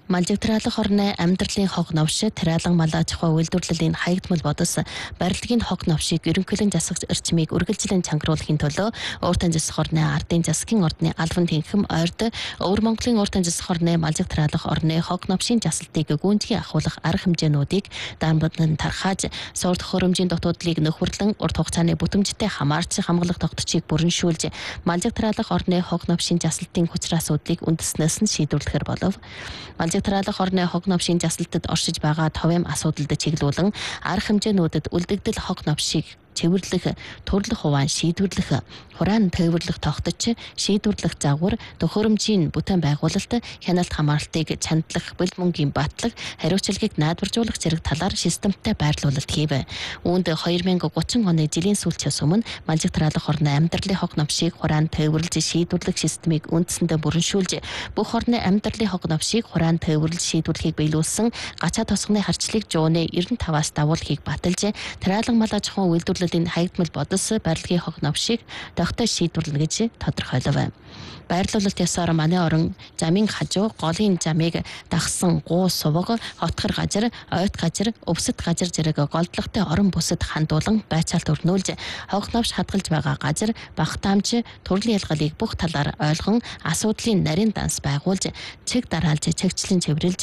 Малжигтраалах орны амьдралын хог новш тариалан малаж хоо үйлдвэрлэлийн хаягдмал бодос барилгын хог новшийг ерөнхийлөн засагч эрчмийг үргэлжлэн чангруулахын төлөө ууртан засах орны ардын засгийн ордны албан тэнхэм ойрд Өвөр Монголын ууртан засах орны Малжигтраалах орны хог новшийн жасалтыг гүнзгий ахуулах арга хэмжээнүүдийг даамдсан тархааж суур төхөөрөмжийн дутуудлыг нөхөрлөн урт хугацааны бүтэмжтэй хамаарч хамгаалах тогтцыг бүрэншүүлж Малжигтраалах орны хог новшийн жасалтын хүч асуудлыг үндэснээс нь шийдвэрлэхээр болов. Малжигтраалах орны хог новшийн жасалтад оршиж байгаа товём асуудалд чиглүүлэн арга хэмжээнүүдэд үлдэгдэл хог новшийг цэвэрлэх, төрлөх хуваан шийдвэрлэх, хураан тээвэрлэх тогтож шийдвэрлэх загвар төхөөрөмжийн бүтээн байгуулалт хяналт хамгаалтыг чандлах, бэл мөнгийн батлах, хариуцлагыг наадваржуулах зэрэг талаар системтэй байрлуулалт хийв. Үүнд 2030 оны жилийн сүүлчээс өмнө Малжигтраалах орны амьдралын хог новшийг хураан тээвэрлж шийдвэрлэх системийг үндсэндээ бүрэншүүлж, бүх орны амьдралын хог новшийг хураан тээвэрлж шийдвэрлэхийг биелүүлсэн гачаа тосгоны харчлыг жууны 95-аас дагуулахыг баталж, тариалан мал аж ахуйн үйлдвэрлэлийн хаягдмал бодос барилгын хог новшийг тогтоож шийдвэрлэнэ гэж тодорхойлов. Байрлуулалт ёсоор манай орон замын хажуу голын замыг дагсан гуу сувг, хотгор газар, ойт газар, өвсөд газар зэрэг голдлоготой орон бүсэд хандуулан байцаалт өрнүүлж, хог новш хадгалж байгаа газар багтаамж, төрлийн ялгалыг бүх талаар ойлгон асуудлын нарийн данс байгуулж, чиг дараалж, чигчлэн чиврэлж